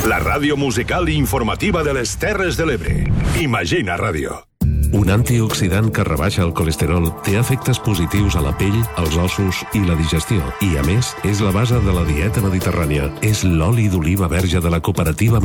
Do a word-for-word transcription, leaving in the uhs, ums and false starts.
La ràdio musical i informativa de les Terres de l'Ebre. Imagina Ràdio. Un antioxidant que rebaixa el colesterol té efectes positius a la pell, als ossos i la digestió. I, a més, és la base de la dieta mediterrània. És l'oli d'oliva verge de la cooperativa